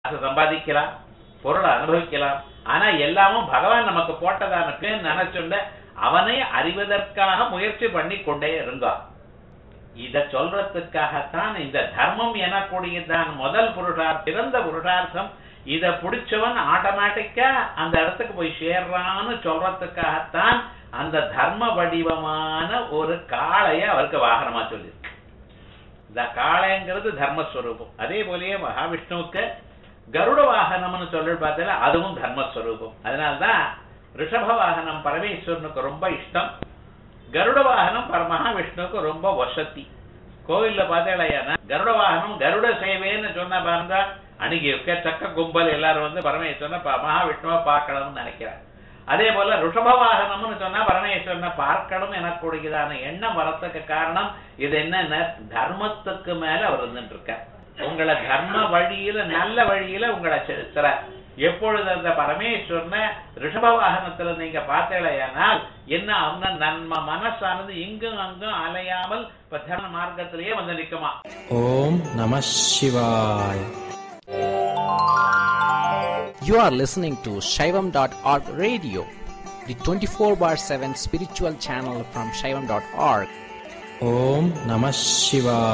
சம்பாதிக்கலாம், பொருளை அனுபவிக்கலாம். ஆனா எல்லாமும் பகவான் நமக்கு போட்டதானுக்கு நினைச்சுண்ட அவனை அறிவதற்காக முயற்சி பண்ணி கொண்டே இருந்தான். இத சொல்றதுக்காகத்தான் இந்த தர்மம் எனக்கூடியதான் முதல் புருஷார்த்தம், சிறந்த புருஷார்த்தம். இத பிடிச்சவன் ஆட்டோமேட்டிக்கா அந்த இடத்துக்கு போய் சேர்றான்னு சொல்றதுக்காகத்தான் அந்த தர்ம வடிவமான ஒரு காளைய அவருக்கு வாகனமா சொல்லி. இந்த காளைங்கிறது தர்மஸ்வரூபம். அதே போலயே மகாவிஷ்ணுவுக்கு கருட வாகனம்னு சொல்லி பார்த்தா அதுவும் தர்மஸ்வரூபம். அதனால்தான் ரிஷப வாகனம் பரமேஸ்வரனுக்கு ரொம்ப இஷ்டம், கருட வாகனம் மகாவிஷ்ணுவுக்கு ரொம்ப வசதி. கோவில்ல பார்த்தேன்னா கருட வாகனம் கருட சேவைன்னு சொன்ன பாருங்க, அணுகி இருக்க சக்க கும்பல் எல்லாரும் வந்து பரமேஸ்வரனை மகாவிஷ்ணுவை பார்க்கணும்னு நினைக்கிறார். அதே போல ரிஷப வாகனம்னு சொன்னா பரமேஸ்வரனை பார்க்கணும் எனக்கூடியதான எண்ணம் வரத்துக்கு காரணம் இது என்ன, தர்மத்துக்கு மேல அவர் இருந்துட்டு இருக்கார். உங்களை தர்ம வழியில நல்ல வழியில உங்களை செலுத்துறார். எப்பொழுது அந்த பரமேஸ்வரனை ரிஷப வாகனத்துல நீங்க பார்த்தேனால் என்ன ஆகும்னா, நன்ம மனசானது இங்கும் அங்கும் அலையாமல் தர்ம மார்க்கத்திலேயே வந்து நிக்குமா. ஓம் நம சிவாய. You are listening to Shaivam.org radio, the 24/7 spiritual channel from Shaivam.org. Om Namah Shivaya.